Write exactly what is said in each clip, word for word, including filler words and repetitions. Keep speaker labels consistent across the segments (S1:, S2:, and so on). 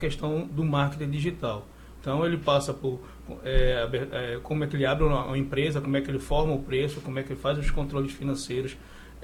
S1: questão do marketing digital. Então ele passa por é, é, como é que ele abre uma, uma empresa, como é que ele forma o preço, como é que ele faz os controles financeiros,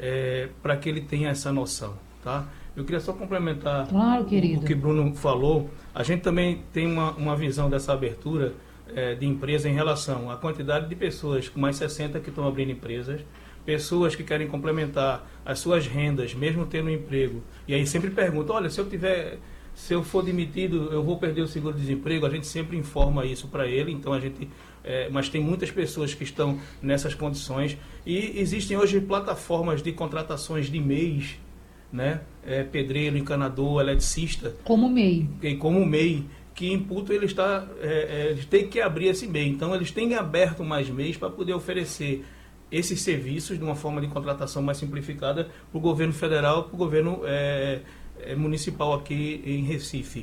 S1: é, para que ele tenha essa noção, tá? Eu queria só complementar
S2: claro, querido.
S1: o, o que Bruno falou. A gente também tem uma, uma visão dessa abertura é, de empresa em relação à quantidade de pessoas com mais sessenta que estão abrindo empresas, pessoas que querem complementar as suas rendas, mesmo tendo um emprego. E aí sempre perguntam, olha, se eu tiver... Se eu for demitido, eu vou perder o seguro-desemprego. A gente sempre informa isso para ele. Então a gente, é, mas tem muitas pessoas que estão nessas condições. E existem hoje plataformas de contratações de M E Is, né? É, pedreiro, encanador, eletricista.
S2: Como M E I.
S1: Como M E I, que imputo ele está, é, é, eles têm que abrir esse M E I. Então eles têm aberto mais M E Is para poder oferecer esses serviços de uma forma de contratação mais simplificada para o governo federal, para o governo é, é, municipal aqui em Recife.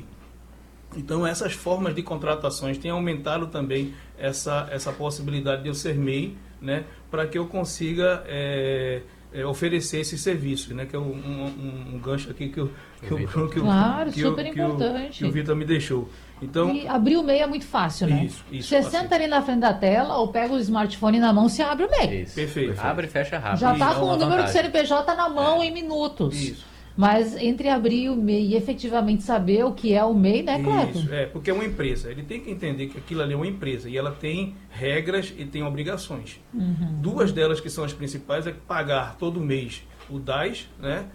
S1: Então essas formas de contratações têm aumentado também essa, essa possibilidade de eu ser M E I, né, para que eu consiga é, é, oferecer esses serviços, né, que é um, um, um gancho aqui que, eu, que, eu, que, eu,
S2: claro,
S1: que,
S2: super
S1: eu, que,
S2: importante.
S1: que o Vitor me deixou. Então,
S2: e abrir o M E I é muito fácil, né?
S1: Isso, isso,
S2: você
S1: assim.
S2: senta ali na frente da tela ou pega o smartphone na mão e abre o M E I.
S3: Isso.
S1: Perfeito. Perfeito.
S3: Abre e fecha rápido.
S2: Já está
S3: Isso
S2: com
S3: é
S2: o número
S3: vantagem.
S2: de C N P J na mão
S1: É.
S2: em minutos.
S1: Isso.
S2: Mas entre abrir o M E I e efetivamente saber o que é o M E I, né, Cleber?
S1: Isso, é, porque é uma empresa. Ele tem que entender que aquilo ali é uma empresa e ela tem regras e tem obrigações.
S2: Uhum.
S1: Duas delas que são as principais é pagar todo mês o D A S, né?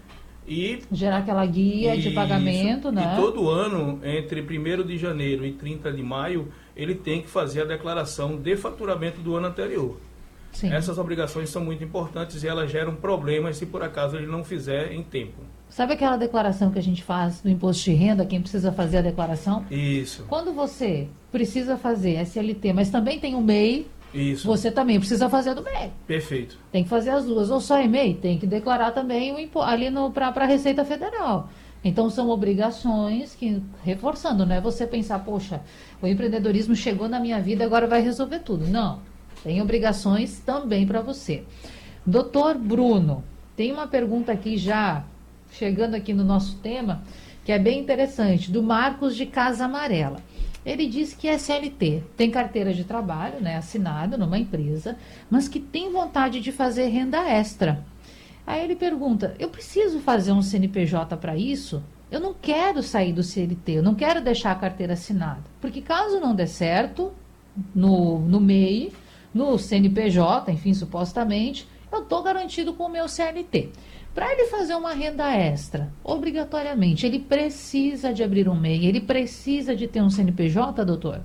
S1: E
S2: gerar aquela guia de
S1: Isso.
S2: pagamento, né?
S1: E todo ano, entre primeiro de janeiro e trinta de maio, ele tem que fazer a declaração de faturamento do ano anterior.
S2: Sim.
S1: Essas obrigações são muito importantes e elas geram problemas se por acaso ele não fizer em tempo.
S2: Sabe aquela declaração que a gente faz do imposto de renda, quem precisa fazer a declaração?
S1: Isso.
S2: Quando você precisa fazer S L T, mas também tem o M E I,
S1: Isso.
S2: você também precisa fazer do M E I.
S1: Perfeito.
S2: Tem que fazer as duas. Ou só M E I, tem que declarar também o impo- ali para a Receita Federal. Então são obrigações que, reforçando, não é você pensar, poxa, o empreendedorismo chegou na minha vida, agora vai resolver tudo. Não. Tem obrigações também para você. Doutor Bruno, tem uma pergunta aqui já, chegando aqui no nosso tema, que é bem interessante, do Marcos de Casa Amarela. Ele diz que é S L T, tem carteira de trabalho, né, assinado numa empresa, mas que tem vontade de fazer renda extra. Aí ele pergunta, eu preciso fazer um C N P J para isso? Eu não quero sair do C L T, eu não quero deixar a carteira assinada. Porque caso não dê certo, no, no M E I, no C N P J, enfim, supostamente, eu estou garantido com o meu C L T. Para ele fazer uma renda extra, obrigatoriamente, ele precisa de abrir um M E I, ele precisa de ter um C N P J, doutor?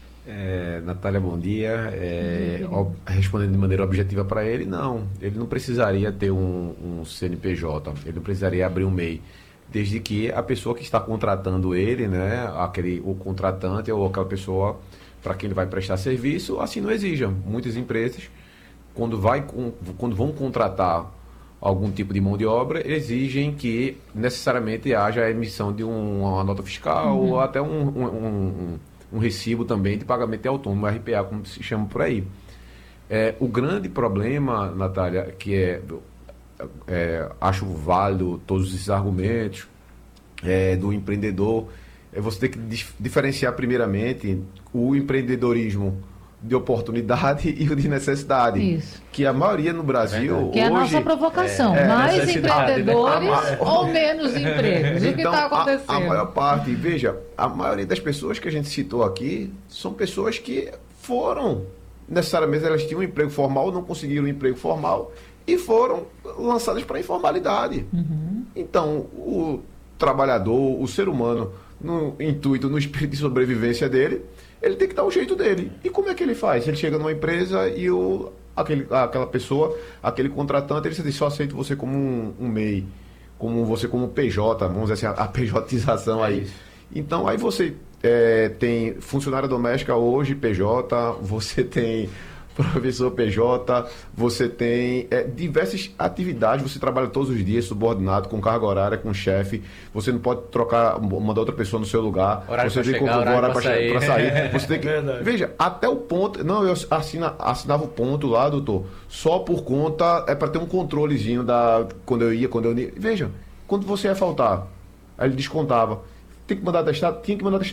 S4: É, Natália, bom dia. É,
S2: Bom dia.
S4: ob- respondendo de maneira objetiva para ele, não. Ele não precisaria ter um, um C N P J, ele não precisaria abrir um M E I. Desde que a pessoa que está contratando ele, né, aquele, o contratante ou aquela pessoa para quem ele vai prestar serviço, assim não exija. Muitas empresas, quando, vai, com- quando vão contratar algum tipo de mão de obra, exigem que necessariamente haja a emissão de um- uma nota fiscal
S2: Uhum.
S4: ou até um, um, um, um- um recibo também de pagamento autônomo, R P A, como se chama por aí. É, o grande problema, Natália, que é, é acho válido todos esses argumentos é, do empreendedor, é você ter que dif- diferenciar primeiramente o empreendedorismo de oportunidade e o de necessidade.
S2: Isso.
S4: Que a maioria no Brasil
S2: Que é a
S4: hoje...
S2: nossa provocação.
S4: é,
S2: Mais
S3: necessidade, né?
S2: empreendedores
S4: A ma-
S2: ou menos empregos? O que
S4: Então,
S2: está
S4: a,
S2: acontecendo?
S4: a maior parte, veja, a maioria das pessoas que a gente citou aqui são pessoas que foram, necessariamente elas tinham um emprego formal, não conseguiram um emprego formal e foram lançadas para a informalidade.
S2: Uhum.
S4: Então, o trabalhador, o ser humano, no intuito, no espírito de sobrevivência dele, ele tem que dar o jeito dele. E como é que ele faz? Ele chega numa empresa e o, aquele, aquela pessoa, aquele contratante, ele diz, só aceito você como um, um M E I, como você como P J, vamos dizer assim, a, a PJização aí. Então, aí você é, tem funcionária doméstica hoje, P J, você tem professor P J, você tem é, diversas atividades, você trabalha todos os dias subordinado, com carga horária, com chefe, você não pode trocar, mandar outra pessoa no seu lugar,
S3: Horário
S4: você
S3: pra
S4: tem que
S3: chegar, horário pra
S4: pra
S3: sair.
S4: pra sair, você tem que,
S1: Verdade.
S4: veja, até o ponto, não, eu assina, assinava o ponto lá, doutor, só por conta, é para ter um controlezinho da, quando eu ia, quando eu ia, veja, quando você ia faltar, aí ele descontava. tem que mandar atestado, tinha que mandar